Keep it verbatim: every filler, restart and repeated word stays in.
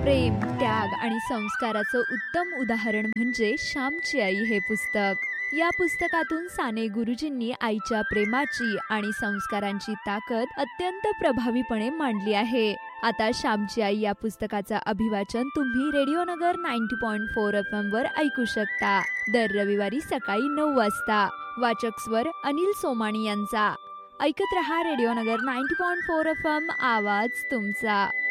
प्रेम, त्याग आणि संस्काराचं उत्तम उदाहरण म्हणजे श्यामची आई हे पुस्तक. या पुस्तकातून साने गुरुजींनी आईच्या प्रेमाची आणि संस्कारांची ताकद अत्यंत प्रभावीपणे मांडली आहे. आता श्यामची आई या पुस्तकाचं अभिवाचन तुम्ही रेडिओ नगर नव्वद पॉइंट चार एफ एम वर ऐकू शकता दर रविवारी सकाळी नऊ वाजता. वाचक स्वर अनिल सोमाणी यांचा. ऐकत रहा रेडिओ नगर नव्वद पॉइंट चार एफ एम, आवाज तुमचा.